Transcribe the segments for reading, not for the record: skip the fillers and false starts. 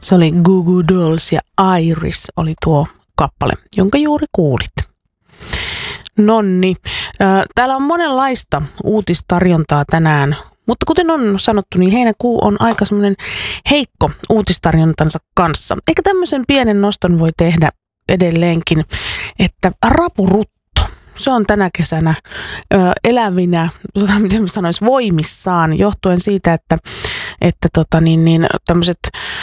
Se oli Goo Goo Dolls ja Iris oli tuo kappale, jonka juuri kuulit. Nonni. Täällä on monenlaista uutistarjontaa tänään, mutta kuten on sanottu, niin heinäkuu on aika semmoinen heikko uutistarjontansa kanssa. Eikä tämmöisen pienen noston voi tehdä edelleenkin, että rapurutto. Se on tänä kesänä elävinä, miten mä sanoisin, voimissaan, johtuen siitä, että tämmöiset,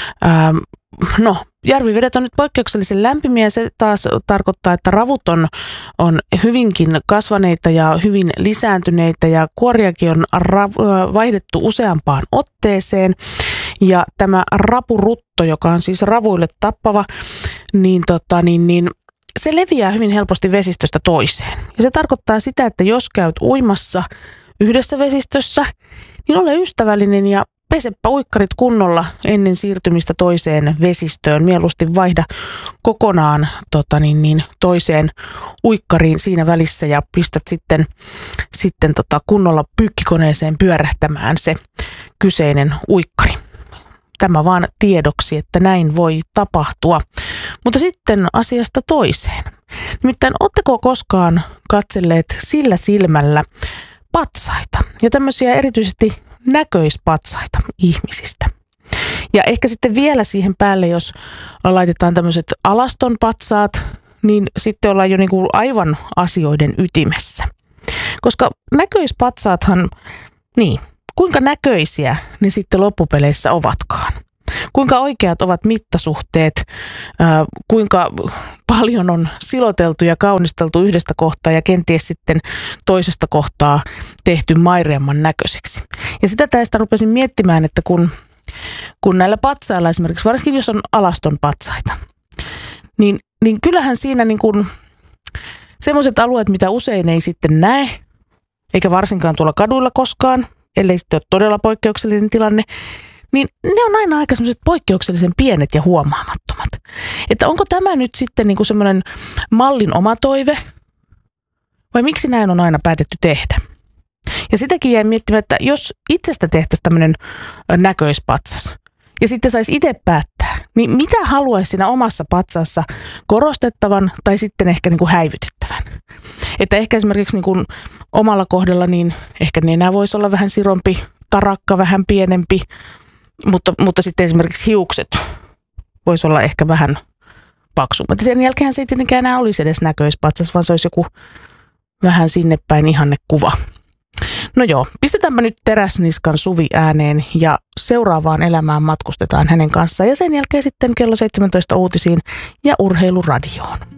järvivedet on nyt poikkeuksellisen lämpimiä. Se taas tarkoittaa, että ravut on hyvinkin kasvaneita ja hyvin lisääntyneitä ja kuoriakin on vaihdettu useampaan otteeseen. Ja tämä rapurutto, joka on siis ravuille tappava, niin se leviää hyvin helposti vesistöstä toiseen. Ja se tarkoittaa sitä, että jos käyt uimassa yhdessä vesistössä, niin ole ystävällinen ja pesepä uikkarit kunnolla ennen siirtymistä toiseen vesistöön. Mieluusti vaihda kokonaan toiseen uikkariin siinä välissä ja pistät sitten kunnolla pyykkikoneeseen pyörähtämään se kyseinen uikkari. Tämä vaan tiedoksi, että näin voi tapahtua. Mutta sitten asiasta toiseen. Nimittäin ootteko koskaan katselleet sillä silmällä patsaita ja tämmöisiä erityisesti näköispatsaita ihmisistä? Ja ehkä sitten vielä siihen päälle, jos laitetaan tämmöiset alaston patsaat, niin sitten ollaan jo niinku aivan asioiden ytimessä. Koska näköispatsaathan, kuinka näköisiä ne sitten loppupeleissä ovatkaan? Kuinka oikeat ovat mittasuhteet, kuinka paljon on siloteltu ja kaunisteltu yhdestä kohtaa ja kenties sitten toisesta kohtaa tehty maireamman näköiseksi. Ja sitä tästä rupesin miettimään, että kun näillä patsailla esimerkiksi, varsinkin jos on alaston patsaita, niin kyllähän siinä niin kuin semmoiset alueet, mitä usein ei sitten näe, eikä varsinkaan tuolla kaduilla koskaan, ellei sitten ole todella poikkeuksellinen tilanne, niin ne on aina aika semmoiset poikkeuksellisen pienet ja huomaamattomat. Että onko tämä nyt sitten niin kuin semmoinen mallin oma toive, vai miksi näin on aina päätetty tehdä? Ja sitäkin jäin miettimään, että jos itsestä tehtäisiin tämmöinen näköispatsas, ja sitten saisi itse päättää, niin mitä haluaisi siinä omassa patsassa korostettavan tai sitten ehkä niin kuin häivytettävän? Että ehkä esimerkiksi niin kuin omalla kohdalla, niin ehkä nenä voisi olla vähän sirompi, tarakka vähän pienempi, mutta sitten esimerkiksi hiukset voisi olla ehkä vähän paksummat. Sen jälkeen se ei tietenkään enää olisi edes näköispatsas, vaan se olisi joku vähän sinne päin ihannekuva. No joo, pistetäänpä nyt Teräsniskan Suvi ääneen ja seuraavaan elämään matkustetaan hänen kanssaan ja sen jälkeen sitten kello 17 uutisiin ja urheiluradioon.